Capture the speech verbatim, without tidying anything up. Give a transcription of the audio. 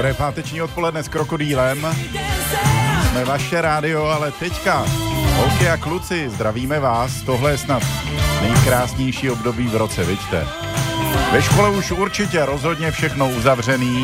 Dobré páteční odpoledne s Krokodýlem. Jsme vaše rádio, ale teďka, holky a kluci, zdravíme vás. Tohle je snad nejkrásnější období v roce, vidíte. Ve škole už určitě rozhodně všechno uzavřený.